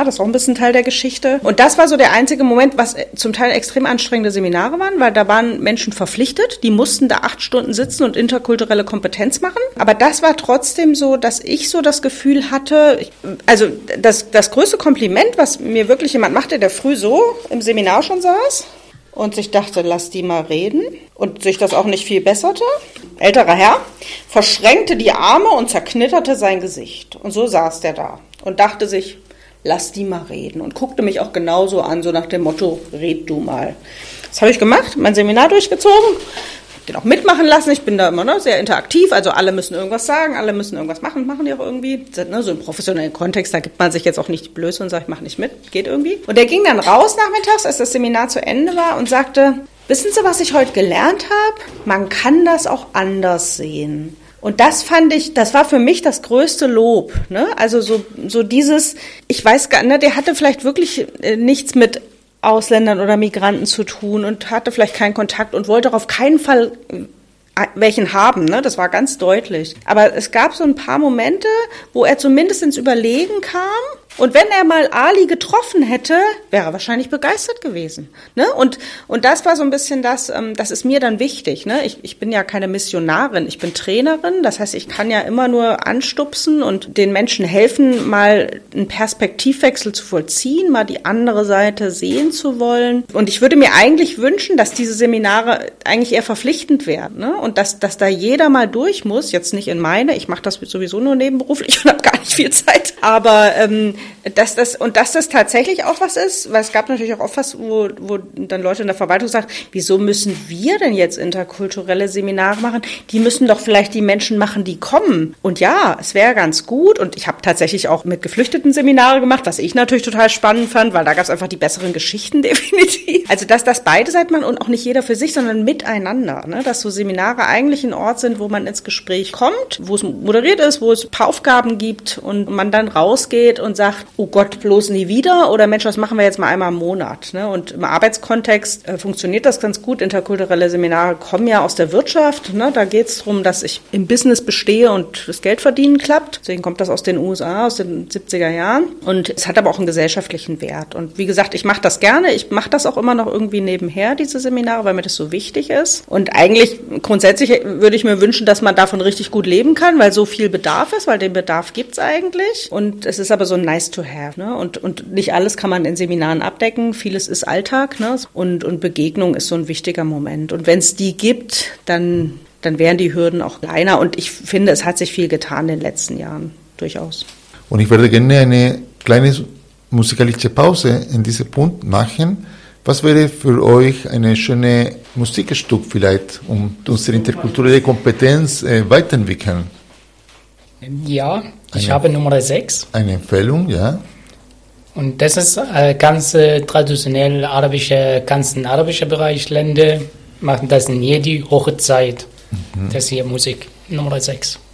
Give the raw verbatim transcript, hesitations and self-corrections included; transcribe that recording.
Seminar, das ist auch ein bisschen Teil der Geschichte. Und das war so der einzige Moment, was zum Teil extrem anstrengende Seminare waren, weil da waren Menschen verpflichtet, die mussten da acht Stunden sitzen und interkulturelle Kompetenz machen. Aber das war trotzdem so, dass ich so das Gefühl hatte, ich, also das, das größte Kompliment, was mir wirklich jemand machte, der früh so im Seminar schon saß und sich dachte, lass die mal reden und sich das auch nicht viel besserte. Älterer Herr verschränkte die Arme und zerknitterte sein Gesicht. Und so saß der da und dachte sich, lass die mal reden. Und guckte mich auch genauso an, so nach dem Motto, red du mal. Das habe ich gemacht, mein Seminar durchgezogen, den auch mitmachen lassen. Ich bin da immer ne, sehr interaktiv, also alle müssen irgendwas sagen, alle müssen irgendwas machen, machen die auch irgendwie. Ne, so im professionellen Kontext, da gibt man sich jetzt auch nicht die Blöße und sagt, ich mache nicht mit, geht irgendwie. Und der ging dann raus nachmittags, als das Seminar zu Ende war und sagte, wissen Sie, was ich heute gelernt habe? Man kann das auch anders sehen. Und das fand ich, das war für mich das größte Lob, ne? Also so, so dieses, ich weiß gar nicht, der hatte vielleicht wirklich äh, nichts mit Ausländern oder Migranten zu tun und hatte vielleicht keinen Kontakt und wollte auch auf keinen Fall welchen haben, ne? Das war ganz deutlich. Aber es gab so ein paar Momente, wo er zumindest ins Überlegen kam. Und wenn er mal Ali getroffen hätte, wäre er wahrscheinlich begeistert gewesen. Ne? Und, und das war so ein bisschen das, ähm, das ist mir dann wichtig. Ne? Ich, ich bin ja keine Missionarin, ich bin Trainerin. Das heißt, ich kann ja immer nur anstupsen und den Menschen helfen, mal einen Perspektivwechsel zu vollziehen, mal die andere Seite sehen zu wollen. Und ich würde mir eigentlich wünschen, dass diese Seminare eigentlich eher verpflichtend werden. Ne? Und dass, dass da jeder mal durch muss, jetzt nicht in meine, ich mache das sowieso nur nebenberuflich und habe gar nicht viel Zeit, aber ähm, Dass das, und dass das tatsächlich auch was ist, weil es gab natürlich auch oft was, wo, wo dann Leute in der Verwaltung sagen, wieso müssen wir denn jetzt interkulturelle Seminare machen? Die müssen doch vielleicht die Menschen machen, die kommen. Und ja, es wäre ganz gut. Und ich habe tatsächlich auch mit Geflüchteten Seminare gemacht, was ich natürlich total spannend fand, weil da gab es einfach die besseren Geschichten definitiv. Also dass das beide Seiten machen und auch nicht jeder für sich, sondern miteinander. Ne? Dass so Seminare eigentlich ein Ort sind, wo man ins Gespräch kommt, wo es moderiert ist, wo es ein paar Aufgaben gibt und man dann rausgeht und sagt, oh Gott, bloß nie wieder oder Mensch, das machen wir jetzt mal einmal im Monat. Ne? Und im Arbeitskontext äh, funktioniert das ganz gut. Interkulturelle Seminare kommen ja aus der Wirtschaft. Ne? Da geht es darum, dass ich im Business bestehe und das Geld verdienen klappt. Deswegen kommt das aus den U S A, aus den siebziger Jahren. Und es hat aber auch einen gesellschaftlichen Wert. Und wie gesagt, ich mache das gerne. Ich mache das auch immer noch irgendwie nebenher, diese Seminare, weil mir das so wichtig ist. Und eigentlich grundsätzlich würde ich mir wünschen, dass man davon richtig gut leben kann, weil so viel Bedarf ist, weil den Bedarf gibt's eigentlich. Und es ist aber so ein nice to have, ne? Und, und nicht alles kann man in Seminaren abdecken. Vieles ist Alltag, ne? Und, und Begegnung ist so ein wichtiger Moment. Und wenn es die gibt, dann, dann wären die Hürden auch kleiner. Und ich finde, es hat sich viel getan in den letzten Jahren, durchaus. Und ich würde gerne eine kleine musikalische Pause in diesem Punkt machen. Was wäre für euch eine schöne Musikstück vielleicht, um unsere interkulturelle Kompetenz äh, weiterentwickeln? Ja, ich eine, habe Nummer sechs. Eine Empfehlung, ja. Und das ist äh, ganz äh, traditionell arabische, ganzen arabische Bereich, Länder machen das in jede Hochzeit. Mhm. Das hier Musik, Nummer sechs.